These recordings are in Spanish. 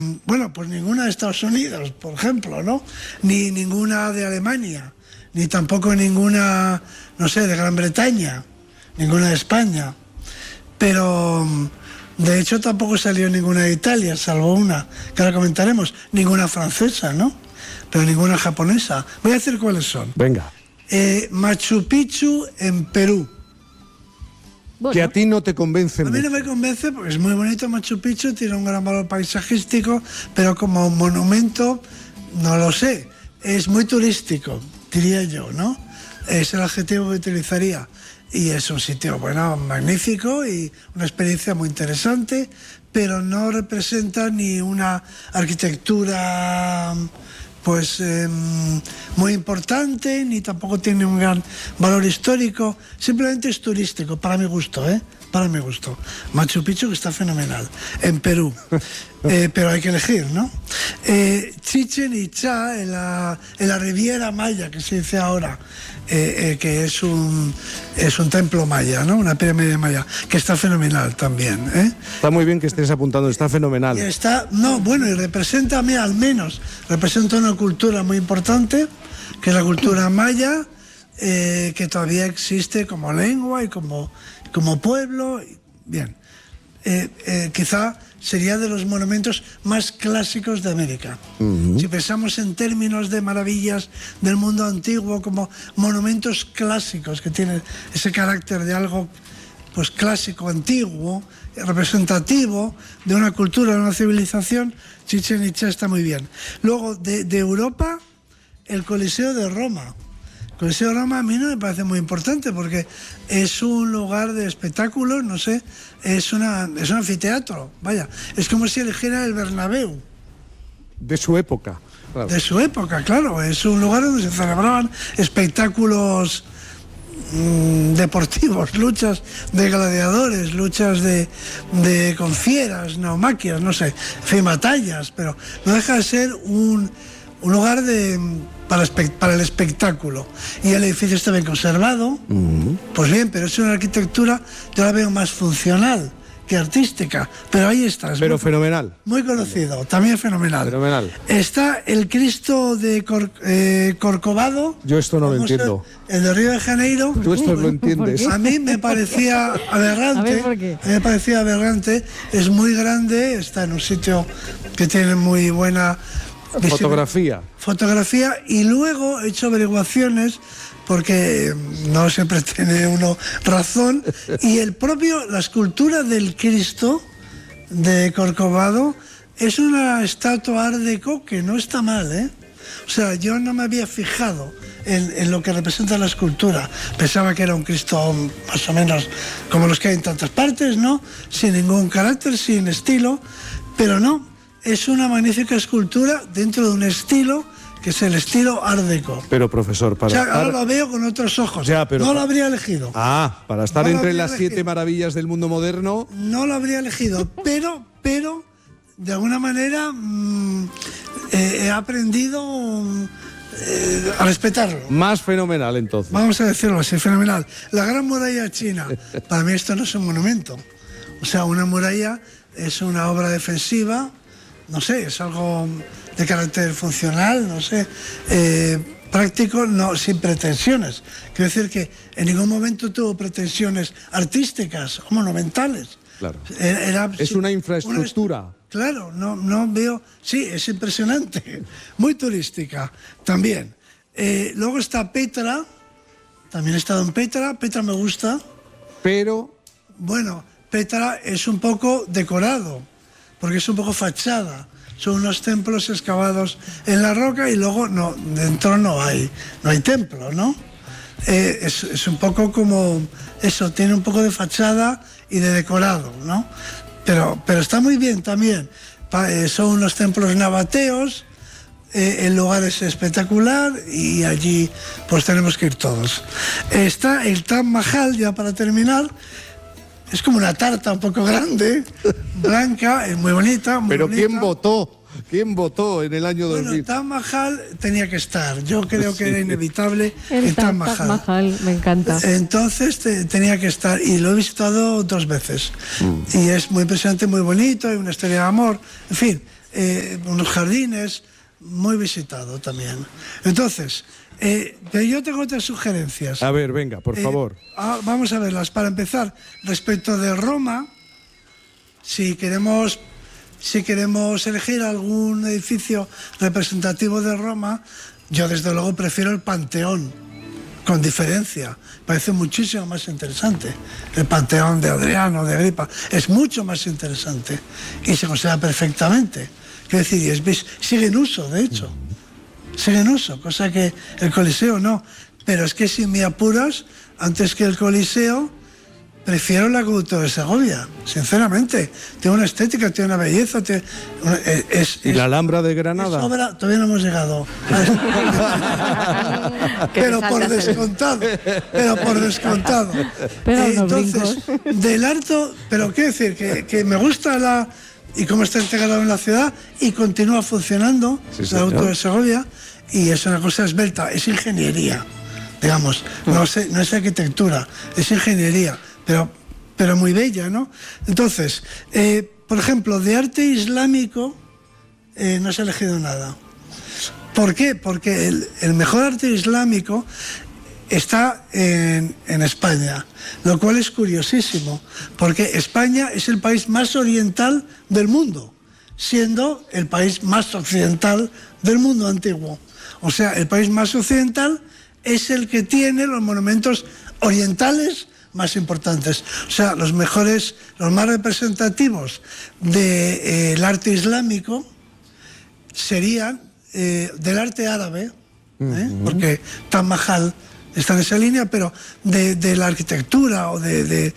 Bueno, pues ninguna de Estados Unidos, por ejemplo, ¿no? Ni ninguna de Alemania, ni tampoco ninguna, no sé, de Gran Bretaña, ninguna de España. Pero, de hecho, tampoco salió ninguna de Italia, salvo una, que ahora comentaremos. Ninguna francesa, ¿no? Pero ninguna japonesa. Voy a decir cuáles son. Venga. Machu Picchu en Perú. Bueno. Que a ti no te convence mucho. A mí no me convence porque es muy bonito Machu Picchu, tiene un gran valor paisajístico, pero como monumento, no lo sé. Es muy turístico, diría yo, ¿no? Es el adjetivo que utilizaría. Y es un sitio, bueno, magnífico y una experiencia muy interesante, pero no representa ni una arquitectura pues muy importante, ni tampoco tiene un gran valor histórico, simplemente es turístico, para mi gusto, para mi gusto. Machu Picchu, que está fenomenal, en Perú, pero hay que elegir, ¿no? Chichén Itzá, en la Riviera Maya, que se dice ahora, que es un templo maya, ¿no? Una pirámide maya, que está fenomenal también, Está muy bien que estés apuntando, está fenomenal. Y y representa, a mí al menos, representa una cultura muy importante, que es la cultura maya, que todavía existe como lengua y como pueblo. Bien, quizá sería de los monumentos más clásicos de América. Si pensamos en términos de maravillas del mundo antiguo, como monumentos clásicos que tienen ese carácter de algo pues clásico, antiguo, representativo de una cultura, de una civilización, Chichén Itzá está muy bien. Luego, de Europa, el Coliseo de Roma. El Coliseo de Roma a mí no me parece muy importante porque es un lugar de espectáculos, no sé, es un anfiteatro, vaya, es como si eligiera el Bernabéu. De su época. Claro. De su época, claro, es un lugar donde se celebraban espectáculos deportivos, luchas de gladiadores, luchas con fieras, naumaquias, no sé, en fin, batallas, pero no deja de ser un lugar para el espectáculo. Y el edificio está bien conservado, pues bien, pero es una arquitectura, yo la veo más funcional que artística, pero ahí está. Pero fenomenal. Muy conocido, también fenomenal. Fenomenal. Está el Cristo de Corcovado. Yo esto no lo entiendo. El de Río de Janeiro. Tú esto lo entiendes. A mí me parecía aberrante. ¿Por qué? A mí me parecía aberrante. Es muy grande, está en un sitio que tiene muy buena fotografía, y luego he hecho averiguaciones porque no siempre tiene uno razón, y la escultura del Cristo de Corcovado es una estatua art déco que no está mal, O sea, yo no me había fijado en lo que representa la escultura. Pensaba que era un Cristo más o menos como los que hay en tantas partes, ¿no? Sin ningún carácter, sin estilo, pero no. Es una magnífica escultura dentro de un estilo que es el estilo art déco. Pero, profesor, ahora lo veo con otros ojos. No lo habría elegido. Para estar entre las 7 maravillas del mundo moderno. No lo habría elegido, pero de alguna manera he aprendido a respetarlo. Más fenomenal, entonces. Vamos a decirlo así, fenomenal. La Gran Muralla China. Para mí esto no es un monumento. O sea, una muralla es una obra defensiva, no sé, es algo de carácter funcional, no sé, práctico, no, sin pretensiones. Quiero decir que en ningún momento tuvo pretensiones artísticas o monumentales. Claro. Es una infraestructura. Claro, no veo. Sí, es impresionante, muy turística también. Luego está Petra, también he estado en Petra. Petra me gusta. Pero. Bueno, Petra es un poco decorado, porque es un poco fachada. Son unos templos excavados en la roca y luego dentro no hay templo, ¿no? Es un poco como eso, tiene un poco de fachada y de decorado, ¿no? Pero está muy bien también. Son unos templos nabateos, el lugar es espectacular y allí pues tenemos que ir todos. Está el Taj Mahal, ya para terminar. Es como una tarta un poco grande, blanca, es muy bonita. Pero bonita. ¿Quién votó en el año 2000? Bueno, Taj Mahal tenía que estar. Yo creo que era inevitable el Taj Mahal. Me encanta. Entonces tenía que estar y lo he visitado 2 veces. Y es muy impresionante, muy bonito, hay una historia de amor. En fin, unos jardines, muy visitado también. Entonces, yo tengo otras sugerencias. A ver, venga, por favor. Vamos a verlas. Para empezar, respecto de Roma, si queremos elegir algún edificio representativo de Roma, yo desde luego prefiero el Panteón, con diferencia. Parece muchísimo más interesante. El Panteón de Adriano, de Agripa, es mucho más interesante y se conserva perfectamente. Quiero decir, sigue en uso, de hecho. Sigue en uso, cosa que el Coliseo no. Pero es que si me apuras, antes que el Coliseo, prefiero la Acueducto de Segovia, sinceramente. Tiene una estética, tiene una belleza. ¿Y la Alhambra de Granada? Todavía no hemos llegado. Pero por descontado. Entonces, del harto, pero quiero decir que me gusta y cómo está integrado en la ciudad y continúa funcionando, la Acueducto de Segovia, y es una cosa esbelta, es ingeniería, digamos, no es arquitectura, es ingeniería. Pero muy bella, ¿no? Entonces, por ejemplo, de arte islámico no se ha elegido nada. ¿Por qué? Porque el mejor arte islámico está en España, lo cual es curiosísimo, porque España es el país más oriental del mundo, siendo el país más occidental del mundo antiguo. O sea, el país más occidental es el que tiene los monumentos orientales más importantes. O sea, los más representativos del arte islámico serían del arte árabe, porque Taj Mahal está en esa línea, pero de la arquitectura o del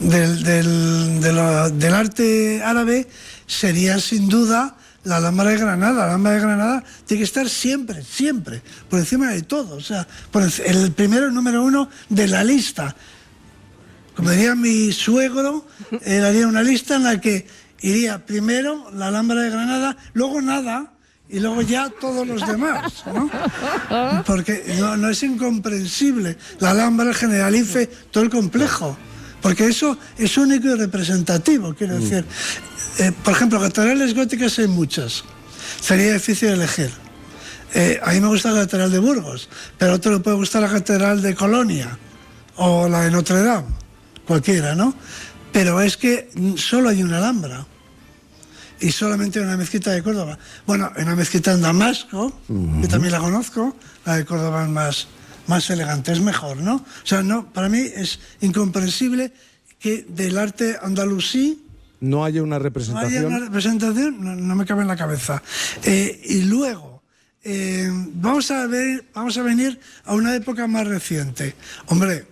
arte árabe sería sin duda la Alhambra de Granada. La Alhambra de Granada tiene que estar siempre, siempre, por encima de todo. O sea, el número uno de la lista. Como diría mi suegro, él haría una lista en la que iría primero la Alhambra de Granada, luego nada, y luego ya todos los demás, ¿no? Porque no es incomprensible. La Alhambra, el Generalife, todo el complejo. Porque eso es único y representativo, quiero decir. Por ejemplo, catedrales góticas hay muchas. Sería difícil elegir. A mí me gusta la catedral de Burgos, pero a otro le puede gustar la catedral de Colonia o la de Notre Dame, cualquiera, ¿no? Pero es que solo hay una Alhambra y solamente hay una mezquita de Córdoba. Bueno, hay una mezquita en Damasco, que también la conozco, la de Córdoba es más elegante, es mejor, ¿no? O sea, no, para mí es incomprensible que del arte andalusí no haya una representación. No me cabe en la cabeza. Y luego, vamos a venir a una época más reciente. Hombre,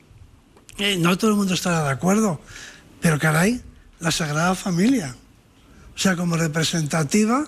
no todo el mundo estará de acuerdo, pero caray, la Sagrada Familia. O sea, como representativa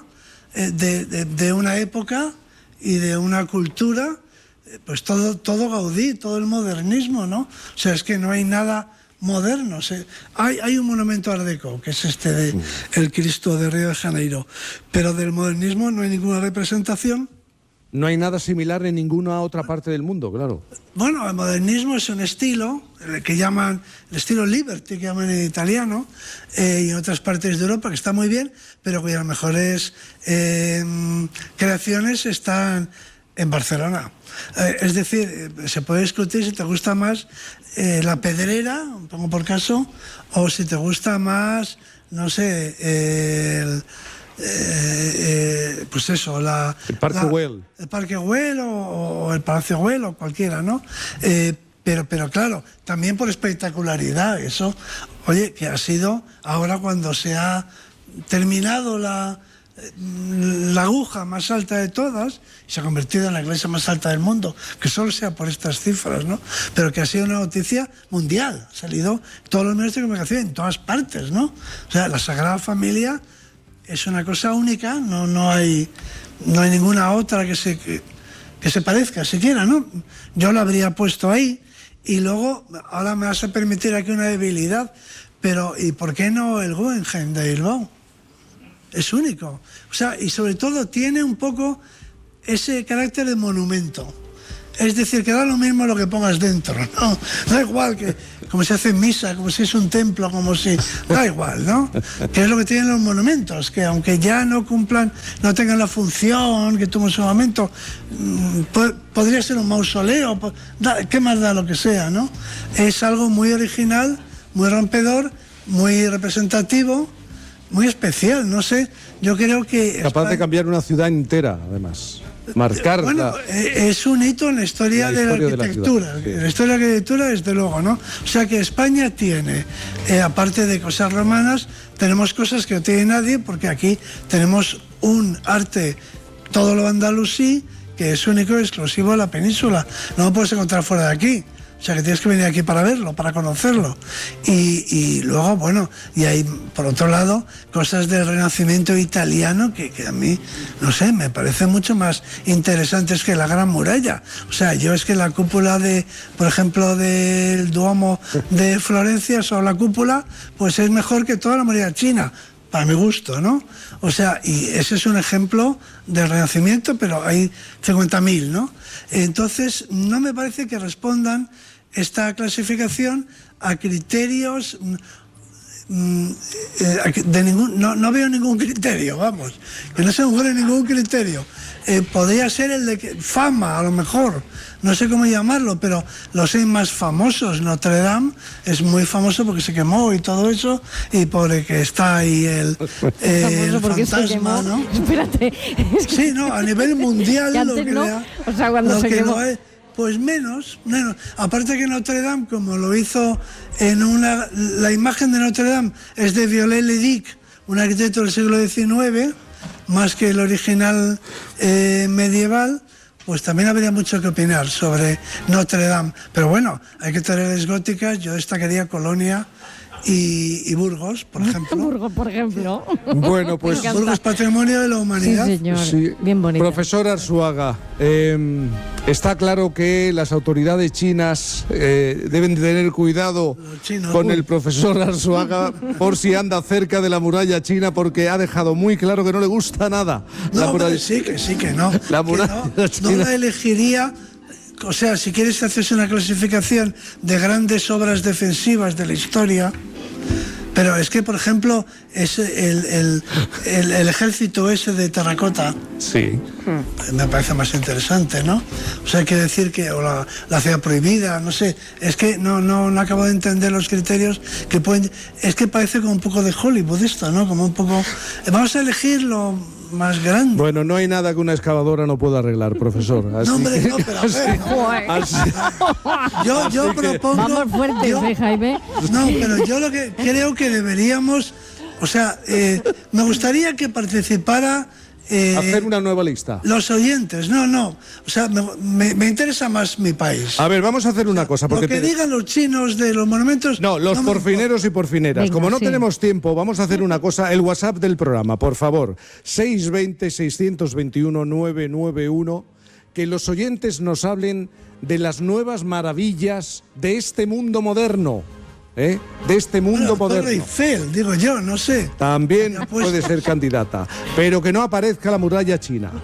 de una época y de una cultura, pues todo Gaudí, todo el modernismo, ¿no? O sea, es que no hay nada moderno. Hay un monumento Art Deco, que es de el Cristo de Río de Janeiro, pero del modernismo no hay ninguna representación. No hay nada similar en ninguna otra parte del mundo, claro. Bueno, el modernismo es un estilo que llaman el estilo Liberty, que llaman en italiano, y en otras partes de Europa, que está muy bien, pero cuyas mejores creaciones están en Barcelona. Es decir, se puede discutir si te gusta más la Pedrera, pongo por caso, o si te gusta más, no sé, pues eso, el Parque Güell. El Parque Güell o el Palacio Güell o cualquiera, ¿no? Pero claro, también por espectacularidad, eso, oye, que ha sido ahora cuando se ha terminado la aguja más alta de todas, se ha convertido en la iglesia más alta del mundo, que solo sea por estas cifras, ¿no? Pero que ha sido una noticia mundial, ha salido todos los medios de comunicación en todas partes, ¿no? O sea, la Sagrada Familia es una cosa única, no hay ninguna otra que se parezca siquiera, ¿no? Yo la habría puesto ahí y luego, ahora me vas a permitir aquí una debilidad, pero ¿y por qué no el Guggenheim de Bilbao? Es único. O sea, y sobre todo tiene un poco ese carácter de monumento. Es decir, que da lo mismo lo que pongas dentro, ¿no? Da igual que, como se hace en misa, como si es un templo, como si... Da igual, ¿no? Que es lo que tienen los monumentos, que aunque ya no cumplan, no tengan la función que tuvo en su momento, podría ser un mausoleo, ¿qué más da lo que sea, no? Es algo muy original, muy rompedor, muy representativo, muy especial, no sé, yo creo que... Capaz de cambiar una ciudad entera, además. Marcar. Bueno, es un hito en la historia de la arquitectura. Sí. En la historia de la arquitectura, desde luego, ¿no? O sea que España tiene, aparte de cosas romanas, tenemos cosas que no tiene nadie, porque aquí tenemos un arte, todo lo andalusí, que es único y exclusivo de la península. No lo puedes encontrar fuera de aquí. O sea que tienes que venir aquí para verlo, para conocerlo. Y luego, bueno, y hay, por otro lado, cosas del Renacimiento italiano que a mí, no sé, me parecen mucho más interesantes que la Gran Muralla. O sea, yo es que la cúpula de, por ejemplo, del Duomo de Florencia, o la cúpula, pues es mejor que toda la muralla china, para mi gusto, ¿no? O sea, y ese es un ejemplo del Renacimiento, pero hay 50.000, ¿no? Entonces, no me parece que respondan esta clasificación a criterios de ningún... No veo ningún criterio, vamos, que no se me ocurre ningún criterio. Podría ser el de fama, a lo mejor, no sé cómo llamarlo, pero los hay más famosos. Notre Dame es muy famoso porque se quemó y todo eso, y por el que está ahí el fantasma, ¿no? Espérate. Sí, no, a nivel mundial lo que no, o sea, cuando se quemó. Pues menos. Aparte que Notre Dame, como lo hizo la imagen de Notre Dame es de Viollet-le-Duc, un arquitecto del siglo XIX, más que el original medieval, pues también habría mucho que opinar sobre Notre Dame. Pero bueno, hay que tener góticas, yo destacaría Colonia y Burgos, por ejemplo. Burgos, por ejemplo. Bueno, pues Burgos, patrimonio de la humanidad. Sí, señor. Sí. Bien bonito. Profesor Arzuaga, está claro que las autoridades chinas deben tener cuidado con el profesor Arzuaga por si anda cerca de la muralla china, porque ha dejado muy claro que no le gusta nada. No, sí que no. La muralla china. No la elegiría. O sea, si quieres hacerse una clasificación de grandes obras defensivas de la historia, pero es que, por ejemplo, es el ejército ese de terracota. Sí. Me parece más interesante, ¿no? O sea, hay que decir que o la ciudad prohibida, no sé, es que no acabo de entender los criterios que pueden... Es que parece como un poco de Hollywood esto, ¿no? Como un poco... Vamos a elegir lo más grande. Bueno, no hay nada que una excavadora no pueda arreglar, profesor. Así no, hombre, no, pero a ver, yo propongo... Vamos fuertes, Jaime. No, pero yo lo que creo que deberíamos... O sea, me gustaría que participara... hacer una nueva lista. Los oyentes, no. O sea, me interesa más mi país. A ver, vamos a hacer una cosa. Porque lo que digan los chinos de los monumentos... No, los porfineros y porfineras. Venga, como no sí. tenemos tiempo, vamos a hacer una cosa. El WhatsApp del programa, por favor. 620-621-991. Que los oyentes nos hablen de las nuevas maravillas de este mundo moderno. De este mundo moderno. Torre Eiffel, digo yo, no sé. También puede ser candidata, pero que no aparezca la muralla china.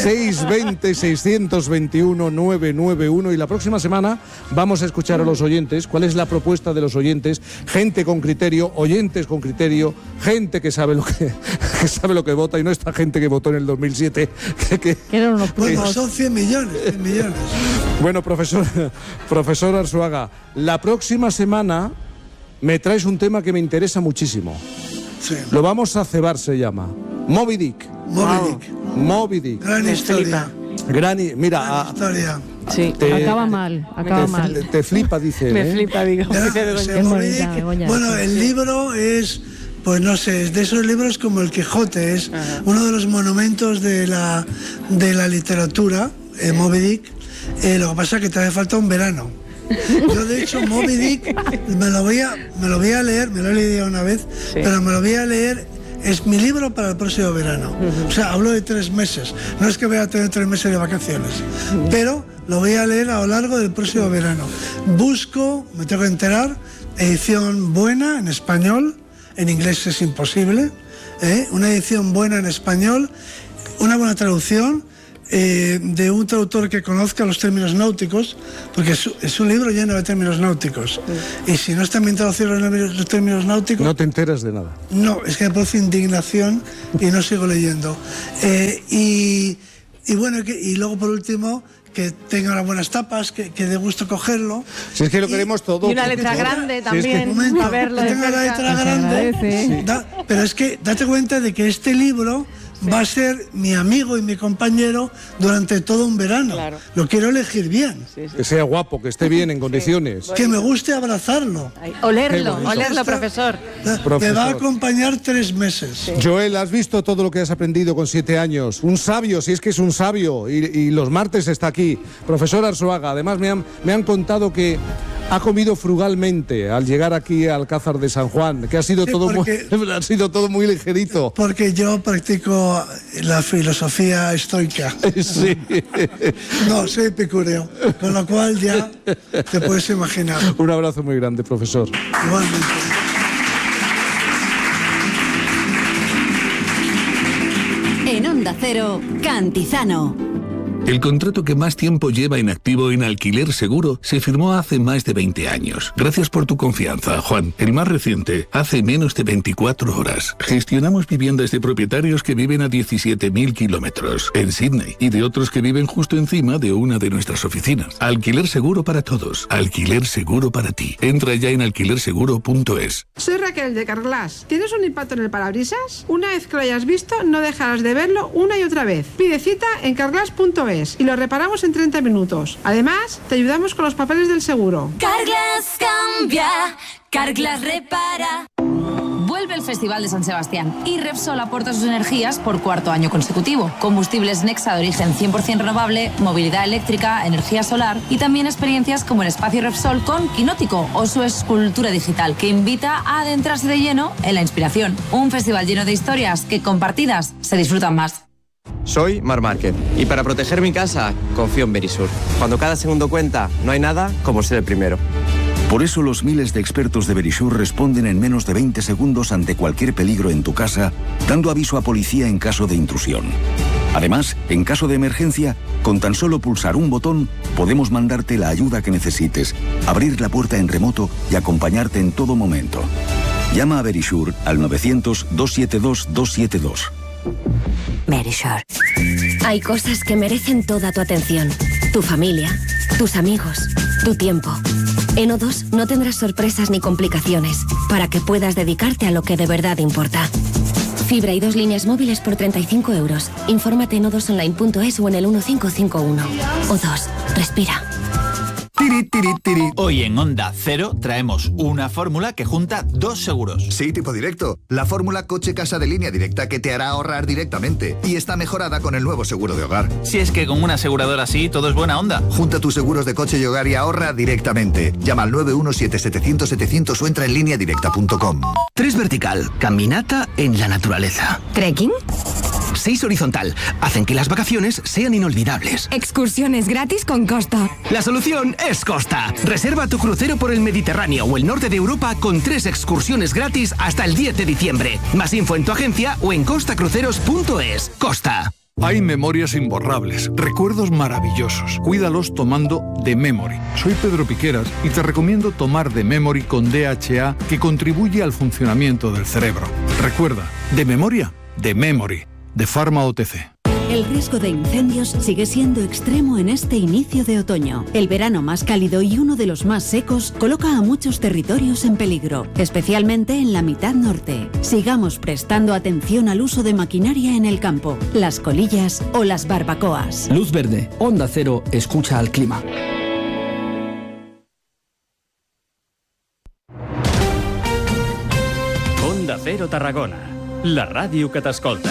620-621-991 y la próxima semana vamos a escuchar a los oyentes cuál es la propuesta de los oyentes, gente con criterio, oyentes con criterio, gente que sabe lo que vota y no esta gente que votó en el 2007. Que eran unos Bueno, primos. son 100 millones. Bueno, profesor Arzuaga, la próxima semana me traes un tema que me interesa muchísimo. Sí. Lo vamos a cebar, se llama Moby Dick. Moby Dick. Gran historia. Mira, Historia. Sí, acaba mal. te flipa, dice. Me flipa, digo. Bueno, el libro es... Pues no sé, es de esos libros como El Quijote, es uno de los monumentos de la literatura, Moby Dick. Lo que pasa es que te hace falta un verano. Yo, de hecho, Moby Dick me lo voy a leer, me lo he leído una vez, pero me lo voy a leer, es mi libro para el próximo verano. O sea, hablo de 3 meses, no es que voy a tener 3 meses de vacaciones, pero lo voy a leer a lo largo del próximo verano. Busco, me tengo que enterar, edición buena en español, en inglés es imposible, una edición buena en español, una buena traducción, de un traductor que conozca los términos náuticos, porque es un libro lleno de términos náuticos. Y si no están bien traducidos los términos náuticos... No te enteras de nada. No, es que me produce indignación y no sigo leyendo. Y bueno, y luego por último, que tenga unas buenas tapas, que dé gusto cogerlo. Si es que lo queremos todo. Y una letra grande también. Si es que, momento, a verlo que tenga la letra grande. Pero es que date cuenta de que este libro va a ser mi amigo y mi compañero durante todo un verano. Claro. Lo quiero elegir bien. Que sea guapo, que esté bien, en condiciones. Que me guste abrazarlo. Olerlo, profesor. Me va a acompañar 3 meses. Sí. Joel, ¿has visto todo lo que has aprendido con 7 años? Un sabio, si es que es un sabio. Y los martes está aquí. Profesor Arzuaga, además me han contado que ha comido frugalmente al llegar aquí al Alcázar de San Juan, que ha sido, ha sido todo muy ligerito. Porque yo practico la filosofía estoica. Sí. No, soy epicúreo, con lo cual ya te puedes imaginar. Un abrazo muy grande, profesor. Igualmente. En Onda Cero, Cantizano. El contrato que más tiempo lleva en activo en Alquiler Seguro se firmó hace más de 20 años. Gracias por tu confianza, Juan. El más reciente, hace menos de 24 horas. Gestionamos viviendas de propietarios que viven a 17.000 kilómetros en Sydney y de otros que viven justo encima de una de nuestras oficinas. Alquiler Seguro para todos. Alquiler Seguro para ti. Entra ya en alquilerseguro.es. Soy Raquel de Carglass. ¿Tienes un impacto en el parabrisas? Una vez que lo hayas visto, no dejarás de verlo una y otra vez. Pide cita en carglass.es y lo reparamos en 30 minutos. Además, te ayudamos con los papeles del seguro. Carglass cambia, Carglass repara. Vuelve el Festival de San Sebastián y Repsol aporta sus energías por 4º año consecutivo. Combustibles Nexa de origen 100% renovable, movilidad eléctrica, energía solar y también experiencias como el espacio Repsol con Quinótico o su escultura digital que invita a adentrarse de lleno en la inspiración. Un festival lleno de historias que compartidas se disfrutan más. Soy Mar Márquez y para proteger mi casa confío en Verisur. Cuando cada segundo cuenta, no hay nada como ser el primero. Por eso los miles de expertos de Verisur responden en menos de 20 segundos ante cualquier peligro en tu casa, dando aviso a policía en caso de intrusión. Además, en caso de emergencia, con tan solo pulsar un botón, podemos mandarte la ayuda que necesites, abrir la puerta en remoto y acompañarte en todo momento. Llama a Verisur al 900-272-272. Verisur. Hay cosas que merecen toda tu atención. Tu familia, tus amigos, tu tiempo. En O2 no tendrás sorpresas ni complicaciones para que puedas dedicarte a lo que de verdad importa. Fibra y 2 líneas móviles por 35 euros. Infórmate en o2online.es o en el 1551. O2. Respira. Hoy en Onda Cero traemos una fórmula que junta 2 seguros. Sí, tipo directo. La fórmula coche-casa de Línea Directa que te hará ahorrar directamente. Y está mejorada con el nuevo seguro de hogar. Si es que con una aseguradora así todo es buena onda. Junta tus seguros de coche y hogar y ahorra directamente. Llama al 917-700-700 o entra en lineadirecta.com. 3 vertical, caminata en la naturaleza. ¿Trekking? 6 horizontal, hacen que las vacaciones sean inolvidables. Excursiones gratis con Costa. La solución es Costa. Reserva tu crucero por el Mediterráneo o el norte de Europa con 3 excursiones gratis hasta el 10 de diciembre. Más info en tu agencia o en costacruceros.es. Costa. Hay memorias imborrables, recuerdos maravillosos. Cuídalos tomando The Memory. Soy Pedro Piqueras y te recomiendo tomar The Memory con DHA que contribuye al funcionamiento del cerebro. Recuerda, de memoria, The Memory, de Pharma OTC. El riesgo de incendios sigue siendo extremo en este inicio de otoño. El verano más cálido y uno de los más secos coloca a muchos territorios en peligro, especialmente en la mitad norte. Sigamos prestando atención al uso de maquinaria en el campo, las colillas o las barbacoas. Luz verde, Onda Cero, escucha al clima. Onda Cero Tarragona, la ràdio que t'escolta.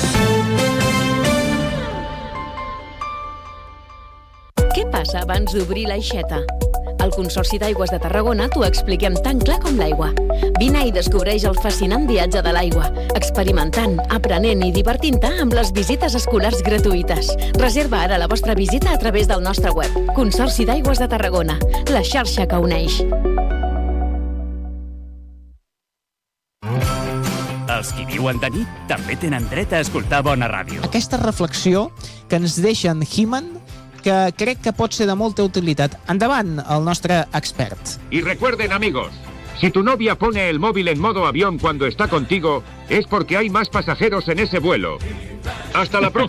Què passa abans d'obrir l'aixeta? Al Consorci d'Aigües de Tarragona t'ho expliquem tan clar com l'aigua. Vine i descobreix el fascinant viatge de l'aigua, experimentant, aprenent i divertint-te amb les visites escolars gratuïtes. Reserva ara la vostra visita a través del nostre web. Consorci d'Aigües de Tarragona, la xarxa que uneix. Els qui viuen viuen de nit també tenen dret a escoltar bona ràdio. Aquesta reflexió que ens deixa en He-Man, que crec que pot ser de molta utilitat. Endavant, el nostre expert. Y recuerden, amigos, si tu novia pone el móvil en modo avión cuando está contigo, es porque hay más pasajeros en ese vuelo. Hasta la próxima.